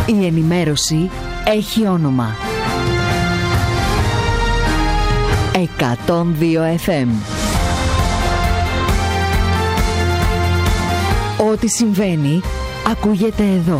Η ενημέρωση έχει όνομα. 102 FM. Ό,τι συμβαίνει, ακούγεται εδώ.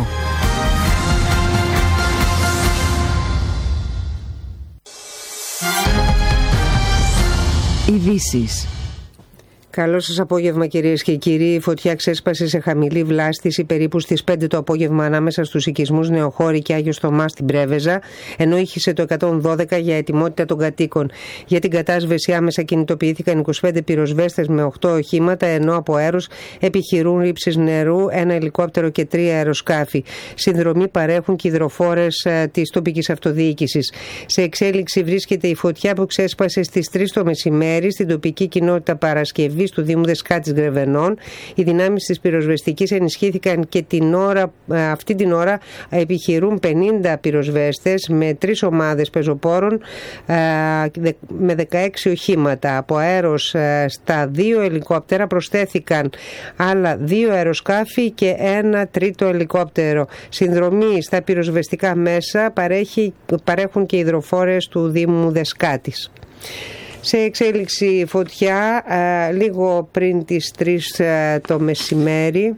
Ειδήσεις. Καλό σας απόγευμα, κυρίες και κύριοι. Η φωτιά ξέσπασε σε χαμηλή βλάστηση περίπου στις 5 το απόγευμα ανάμεσα στους οικισμούς Νεοχώρη και Άγιος Θωμάς στην Πρέβεζα, ενώ ήχησε το 112 για ετοιμότητα των κατοίκων. Για την κατάσβεση άμεσα κινητοποιήθηκαν 25 πυροσβέστες με 8 οχήματα, ενώ από αέρος επιχειρούν ρήψεις νερού, ένα ελικόπτερο και 3 αεροσκάφη. Συνδρομή παρέχουν και υδροφόρες της τοπικής αυτοδιοίκησης. Σε εξέλιξη βρίσκεται η φωτιά που ξέσπασε στις 3 το μεσημέρι στην τοπική κοινότητα Παρασκευή του Δήμου Δεσκάτης Γρεβενών. Οι δυνάμεις της πυροσβεστικής ενισχύθηκαν και αυτή την ώρα επιχειρούν 50 πυροσβέστες με 3 ομάδες πεζοπόρων με 16 οχήματα. Από αέρος στα 2 ελικόπτερα προσθέθηκαν άλλα 2 αεροσκάφη και ένα τρίτο ελικόπτερο. Συνδρομή στα πυροσβεστικά μέσα παρέχουν και υδροφόρες του Δήμου Δεσκάτης. Σε εξέλιξη φωτιά λίγο πριν τις 3 το μεσημέρι,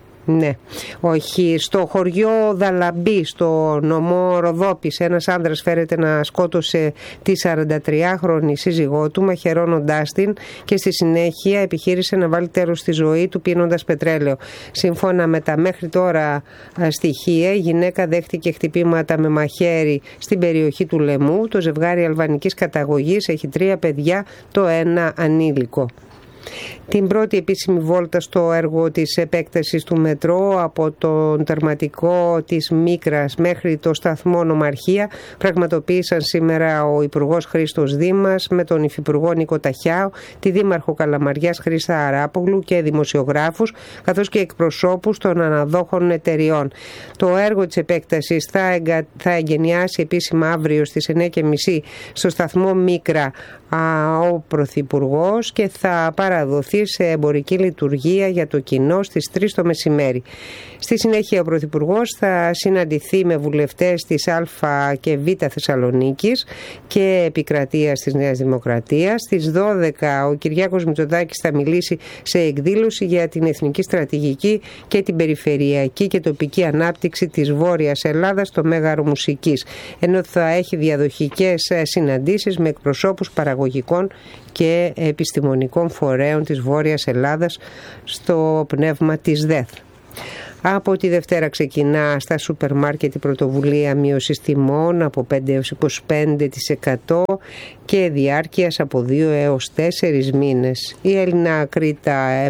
στο χωριό Δαλαμπή, στο νομό Ροδόπης, ένας άντρας φέρεται να σκότωσε τη 43χρονη σύζυγό του μαχαιρώνοντάς την και στη συνέχεια επιχείρησε να βάλει τέλος στη ζωή του πίνοντας πετρέλαιο. Σύμφωνα με τα μέχρι τώρα στοιχεία, η γυναίκα δέχτηκε χτυπήματα με μαχαίρι στην περιοχή του Λεμού. Το ζευγάρι αλβανικής καταγωγής έχει 3 παιδιά, το ένα ανήλικο. Την πρώτη επίσημη βόλτα στο έργο της επέκτασης του μετρό από τον τερματικό της Μίκρας μέχρι το σταθμό Νομαρχία πραγματοποίησαν σήμερα ο Υπουργός Χρήστος Δήμας με τον Υφυπουργό Νίκο Ταχιάου, τη Δήμαρχο Καλαμαριάς Χρήστα Αράπογλου και δημοσιογράφους, καθώς και εκπροσώπους των αναδόχων εταιριών. Το έργο της επέκτασης θα εγκαινιάσει επίσημα αύριο στις 9:30 στο σταθμό Μίκρα ο Πρωθυπουργός και θα παραδοθεί σε εμπορική λειτουργία για το κοινό στις 3 το μεσημέρι. Στη συνέχεια ο Πρωθυπουργός θα συναντηθεί με βουλευτές της Α και Β Θεσσαλονίκης και επικρατείας της Νέας Δημοκρατίας. Στις 12 ο Κυριάκος Μητσοτάκης θα μιλήσει σε εκδήλωση για την εθνική στρατηγική και την περιφερειακή και τοπική ανάπτυξη της Βόρειας Ελλάδας στο Μέγαρο Μουσικής, ενώ θα έχει διαδοχικές συναντήσεις με εκπροσώπους παραγωγικών και επιστημονικών φορέων της Βόρειας Ελλάδας στο πνεύμα της ΔΕΘ. Από τη Δευτέρα ξεκινά στα σούπερ μάρκετ η πρωτοβουλία μείωσης τιμών από 5 έως 25% και διάρκειας από 2 έως 4 μήνες. Η Έλληνα Ακρίτα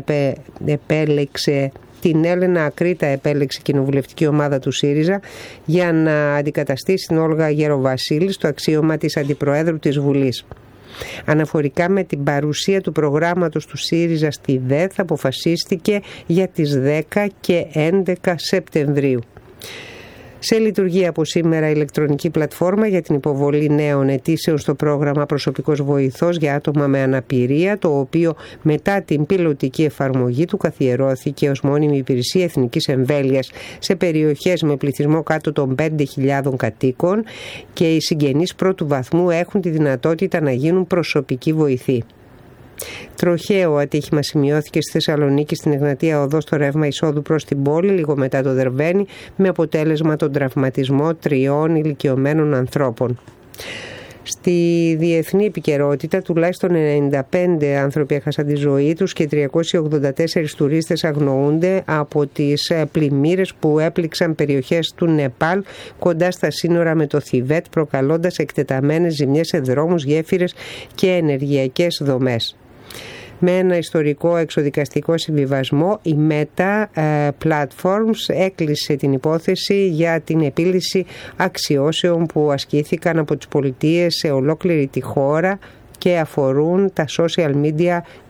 την Έλενα Ακρίτα επέλεξε η κοινοβουλευτική ομάδα του ΣΥΡΙΖΑ για να αντικαταστήσει την Όλγα Γεροβασίλη στο αξίωμα της Αντιπροέδρου της Βουλής. Αναφορικά με την παρουσία του προγράμματος του ΣΥΡΙΖΑ στη ΔΕΘ αποφασίστηκε για τις 10 και 11 Σεπτεμβρίου. Σε λειτουργεί από σήμερα η ηλεκτρονική πλατφόρμα για την υποβολή νέων αιτήσεων στο πρόγραμμα Προσωπικός Βοηθός για άτομα με αναπηρία, το οποίο μετά την πιλωτική εφαρμογή του καθιερώθηκε ως μόνιμη υπηρεσία εθνικής εμβέλειας σε περιοχές με πληθυσμό κάτω των 5.000 κατοίκων και οι συγγενείς πρώτου βαθμού έχουν τη δυνατότητα να γίνουν προσωπικοί βοηθοί. Τροχαίο ατύχημα σημειώθηκε στη Θεσσαλονίκη στην Εγνατία Οδό στο ρεύμα εισόδου προς την πόλη λίγο μετά το Δερβαίνη, με αποτέλεσμα τον τραυματισμό 3 ηλικιωμένων ανθρώπων. Στη διεθνή επικαιρότητα τουλάχιστον 95 άνθρωποι έχασαν τη ζωή τους και 384 τουρίστες αγνοούνται από τις πλημμύρες που έπληξαν περιοχές του Νεπάλ κοντά στα σύνορα με το Θιβέτ, προκαλώντας εκτεταμένες ζημιές σε δρόμους, γέφυρες και ενεργειακές δομές. Με ένα ιστορικό εξοδικαστικό συμβιβασμό, η Meta Platforms έκλεισε την υπόθεση για την επίλυση αξιώσεων που ασκήθηκαν από τις πολιτείες σε ολόκληρη τη χώρα και αφορούν τα social media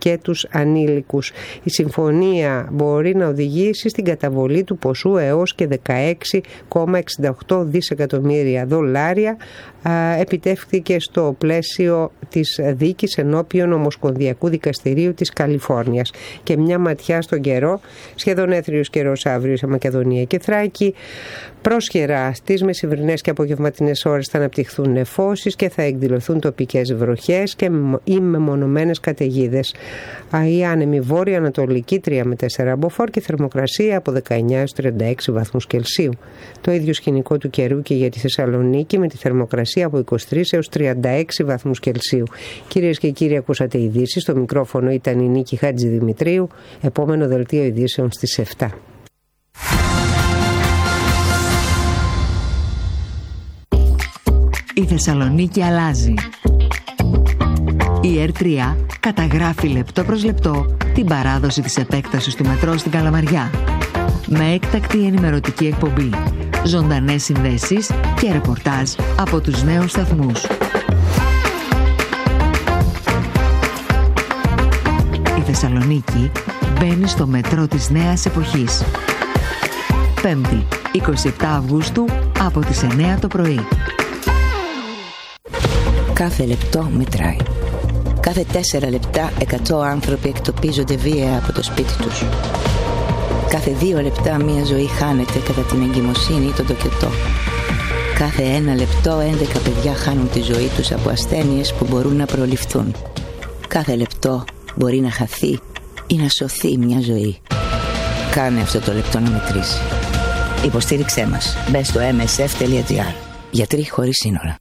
και τους ανήλικους. Η συμφωνία μπορεί να οδηγήσει στην καταβολή του ποσού έως και 16,68 δισεκατομμύρια δολάρια. Επιτεύχθηκε στο πλαίσιο της δίκης ενώπιον Ομοσπονδιακού Δικαστηρίου της Καλιφόρνιας. Και μια ματιά στον καιρό, σχεδόν έθριος καιρός αύριο σε Μακεδονία και Θράκη. Πρόσχερα στις μεσημβρινές και απογευματινές ώρες θα αναπτυχθούν νεφώσεις και θα εκδηλωθούν τοπικές βροχές και ή μεμονωμένες καταιγίδες. Η άνεμη βόρεια ανατολική 3 με 4 μποφόρ και θερμοκρασία από 19 έως 36 βαθμούς Κελσίου. Το ίδιο σκηνικό του καιρού και για τη Θεσσαλονίκη με τη θερμοκρασία από 23 έως 36 βαθμούς Κελσίου. Κυρίες και κύριοι, ακούσατε ειδήσεις. Στο μικρόφωνο ήταν η Νίκη Χατζηδημητρίου. Επόμενο δελτίο ειδήσεων στις 7. Η Θεσσαλονίκη αλλάζει. Η ΕΡΤ3 καταγράφει λεπτό προς λεπτό την παράδοση της επέκτασης του μετρό στην Καλαμαριά. Με έκτακτη ενημερωτική εκπομπή, ζωντανές συνδέσεις και ρεπορτάζ από τους νέους σταθμούς. Η Θεσσαλονίκη μπαίνει στο μετρό της νέας εποχής. 5η, 27 Αυγούστου από τις 9 το πρωί. Κάθε λεπτό μετράει. Κάθε 4 λεπτά 100 άνθρωποι εκτοπίζονται βία από το σπίτι τους. Κάθε 2 λεπτά μία ζωή χάνεται κατά την εγκυμοσύνη ή τον τοκετό. Κάθε 1 λεπτό 11 παιδιά χάνουν τη ζωή τους από ασθένειες που μπορούν να προληφθούν. Κάθε λεπτό μπορεί να χαθεί ή να σωθεί μια ζωή. Κάνε αυτό το λεπτό να μετρήσει. Υποστήριξέ μας. Μπες στο msf.gr. Γιατροί χωρίς σύνορα.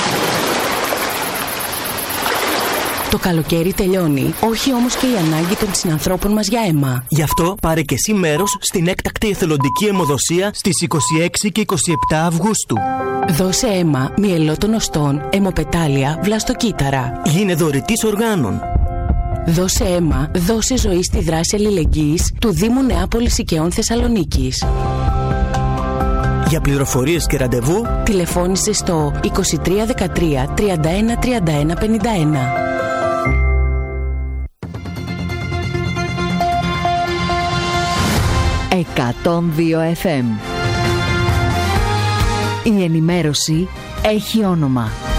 Το καλοκαίρι τελειώνει, όχι όμως και η ανάγκη των συνανθρώπων μας για αίμα. Γι' αυτό πάρε και εσύ μέρος στην έκτακτη εθελοντική αιμοδοσία στις 26 και 27 Αυγούστου. Δώσε αίμα μυελότων οστών, αιμοπετάλια, βλαστοκύτταρα. Γίνε δωρητής οργάνων. Δώσε αίμα, δώσε ζωή στη δράση αλληλεγγύης του Δήμου Νεάπολης Οικαιών Θεσσαλονίκης. Για πληροφορίες και ραντεβού τηλεφώνησε στο 2313 31 31 51. «102 FM». Η ενημέρωση έχει όνομα.